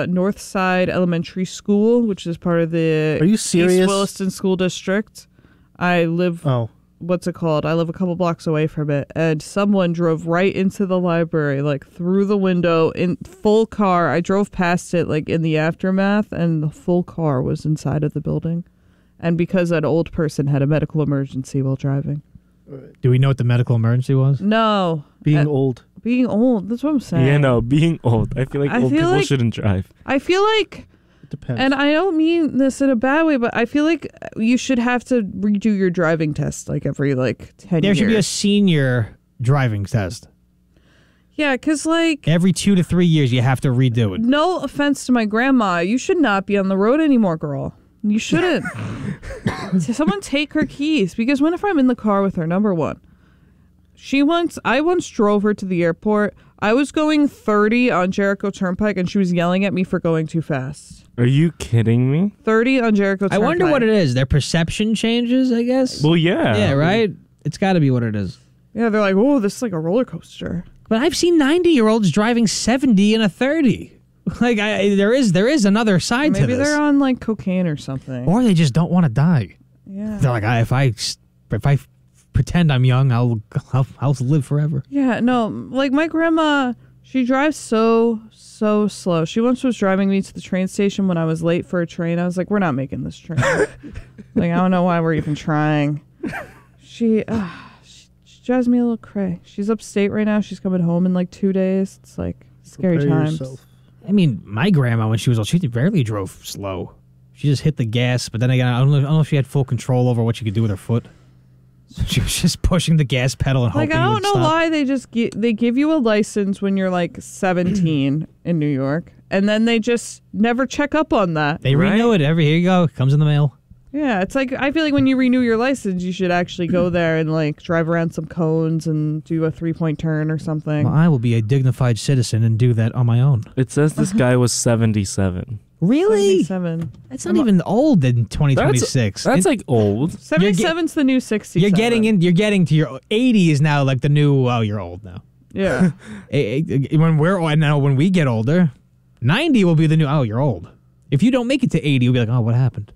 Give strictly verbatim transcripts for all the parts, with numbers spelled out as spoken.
uh, Northside Elementary School, which is part of the Are you serious? East Williston School District. I live, Oh. what's it called? I live a couple blocks away from it. And someone drove right into the library, like through the window in full car. I drove past it like in the aftermath, and the full car was inside of the building. And because an old person had a medical emergency while driving. Do we know what the medical emergency was? No. Being Uh, old. Being old. That's what I'm saying. Yeah, no, being old. I feel like I old feel people like- shouldn't drive. I feel like, It depends. and I don't mean this in a bad way, but I feel like you should have to redo your driving test like every like ten There years. should be a senior driving test. Yeah, because like, Every two to three years, you have to redo it. no offense to my grandma, you should not be on the road anymore, girl. You shouldn't. Someone take her keys, because whenever I'm in the car with her, number one, she once, I once drove her to the airport. I was going thirty on Jericho Turnpike, and she was yelling at me for going too fast. Are you kidding me? thirty on Jericho I Turnpike. wonder what it is. Their perception changes, I guess. Well, yeah. yeah, right? It's got to be what it is. Yeah, they're like, oh, this is like a roller coaster. But I've seen ninety-year-olds driving seventy in a thirty. Like, I, there is there is another side to Maybe this. they're on like cocaine or something. Or they just don't want to die. Yeah. They're like, I, if I if I pretend I'm young, I'll, I'll I'll live forever. Yeah, no, like my grandma, she drives so, so slow. She once was driving me to the train station when I was late for a train. I was like, we're not making this train. Like, I don't know why we're even trying. She, uh, she, she drives me a little cray. She's upstate right now. She's coming home in like two days. It's like scary Prepare times. yourself. I mean, my grandma, when she was old, she rarely drove slow. She just hit the gas, but then again, I don't know, I don't know if she had full control over what she could do with her foot. So she was just pushing the gas pedal and Like, hoping I it don't would know stop. why they just gi- they give you a license when you're like seventeen in New York, and then they just never check up on that. They Right? renew it every, here you go, it comes in the mail. Yeah, it's like, I feel like when you renew your license, you should actually go there and like drive around some cones and do a three point turn or something. Well, I will be a dignified citizen and do that on my own. It says this guy was seventy-seven. Really? seventy-seven. That's not even old in twenty twenty-six. That's And like old. seventy-seven's the new sixty. you're getting in. You're getting to your eighty is now like the new. Oh, you're old now. Yeah. Eh, eh, when we're and now when we get older, ninety will be the new. Oh, you're old. If you don't make it to eighty, you'll be like, oh, what happened?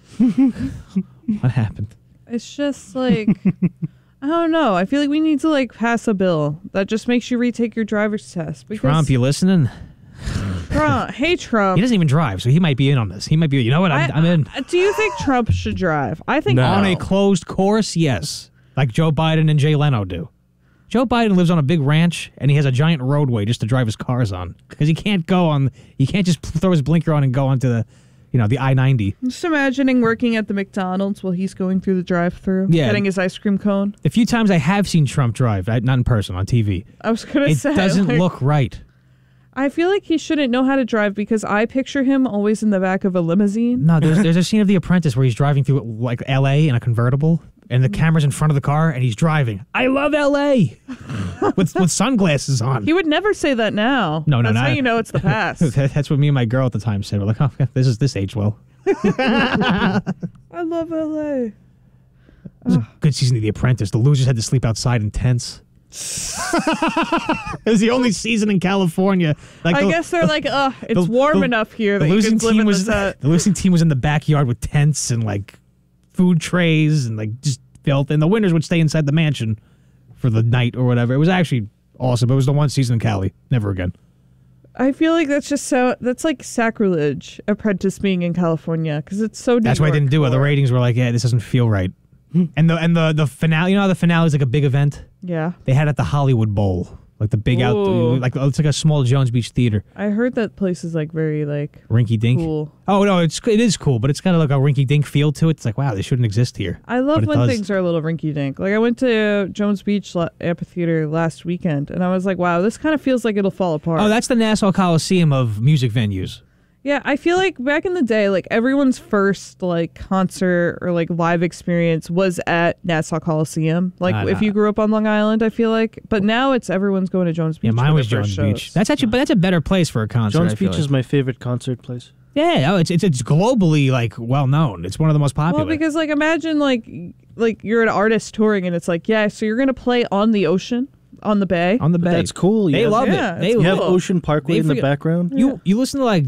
What happened? It's just like, I don't know. I feel like we need to like pass a bill that just makes you retake your driver's test. Because Trump, you listening? Trump, hey Trump. He doesn't even drive, so he might be in on this. He might be. You know what? I'm, I- I'm in. I- do you think Trump should drive? I think No. On a no. closed course, yes. Like Joe Biden and Jay Leno do. Joe Biden lives on a big ranch, and he has a giant roadway just to drive his cars on. Because he can't go on, he can't just throw his blinker on and go onto the, you know, the I ninety. Just imagining working at the McDonald's while he's going through the drive-through, Yeah. getting his ice cream cone. The few times I have seen Trump drive, I- not in person, on T V, I was gonna it say, doesn't like, look right. I feel like he shouldn't know how to drive because I picture him always in the back of a limousine. No, there's, there's a scene of The Apprentice where he's driving through, like, L A in a convertible, and the camera's in front of the car, and he's driving. I love L A with, with sunglasses on. He would never say that now. No, no, That's no. how you know it's the past. That's what me and my girl at the time said. We're like, oh, this is this age well. I love L A. It was a good season of The Apprentice. The losers had to sleep outside in tents. It was the only season in California. Like I the, guess they're like, ugh, it's the- warm the- enough here the that you losing can live team in was the set. the losing team was in the backyard with tents and like food trays and like just filth, and the winners would stay inside the mansion for the night or whatever. It was actually awesome. It was the one season in Cali. Never again. I feel like that's just so, that's like sacrilege, Apprentice being in California, because it's so New That's why I York didn't do it. The for- ratings were like, yeah, this doesn't feel right. and the and the the finale, you know how the finale is like a big event? Yeah. They had it at the Hollywood Bowl. Like the big out, Ooh. like it's like a small Jones Beach theater. I heard that place is like very like Rinky dink. cool. Oh no, it's it is cool, but it's kind of like a rinky dink feel to it. It's like, wow, they shouldn't exist here. I love But it when does. things are a little rinky dink. Like I went to Jones Beach la- Amphitheater last weekend, and I was like, wow, this kind of feels like it'll fall apart. Oh, that's the Nassau Coliseum of music venues. Yeah, I feel like back in the day, like everyone's first like concert or like live experience was at Nassau Coliseum. Like Nah, if nah. you grew up on Long Island, I feel like. But now it's everyone's going to Jones Beach. Yeah, mine for was their first Jones Beach. shows. That's actually, but that's a better place for a concert. Jones I feel Beach like. is my favorite concert place. Yeah, oh, it's, it's it's globally like well known. It's one of the most popular. Well, because like imagine like like you're an artist touring, and it's like, yeah, so you're gonna play on the ocean, on the bay. on the bay, That's cool. You They have, love Yeah, it. They it's You have cool. Ocean Parkway They in the forget- background. You you listen to like